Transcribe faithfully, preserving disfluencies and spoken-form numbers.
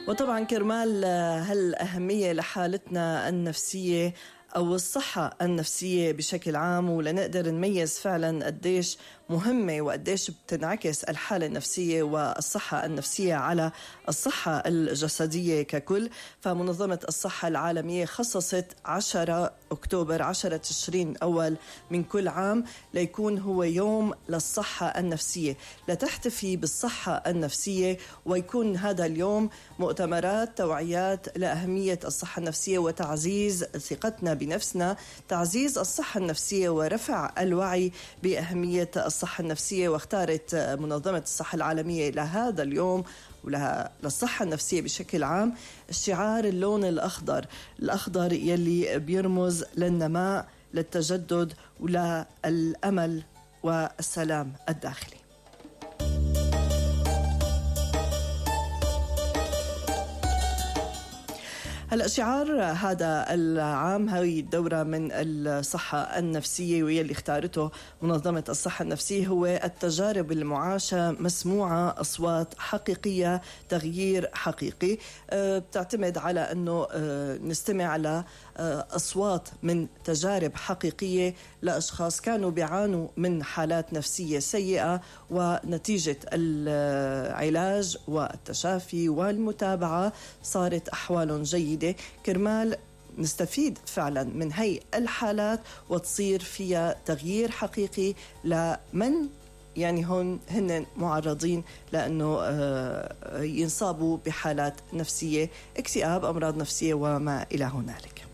وطبعا كرمال هالأهمية لحالتنا النفسية أو الصحة النفسية بشكل عام، ولنقدر نميز فعلا قديش مهمة وقديش بتنعكس الحالة النفسية والصحة النفسية على الصحة الجسدية ككل، فمنظمة الصحة العالمية خصصت عشرة أكتوبر عشرة تشرين أول من كل عام ليكون هو يوم للصحة النفسية، لتحتفي بالصحة النفسية، ويكون هذا اليوم مؤتمرات توعيات لأهمية الصحة النفسية وتعزيز ثقتنا بنفسنا، تعزيز الصحة النفسية ورفع الوعي بأهمية الصحة النفسية. واختارت منظمة الصحة العالمية لهذا اليوم وللصحة النفسية بشكل عام شعار اللون الأخضر، الأخضر يلي بيرمز للنماء، للتجدد، وللأمل والسلام الداخلي. هلا شعار هذا العام، هاي الدورة من الصحة النفسية واللي اختارته منظمة الصحة النفسية، هو التجارب المعاشة مسموعة، أصوات حقيقية، تغيير حقيقي. أه بتعتمد على أنه أه نستمع على أه أصوات من تجارب حقيقية لأشخاص كانوا بيعانوا من حالات نفسية سيئة، ونتيجة العلاج والتشافي والمتابعة صارت أحوالهم جيدة، كرمال نستفيد فعلا من هاي الحالات وتصير فيها تغيير حقيقي لمن يعني هون هن معرضين لأنه ينصابوا بحالات نفسية، اكتئاب، أمراض نفسية وما إلى هنالك.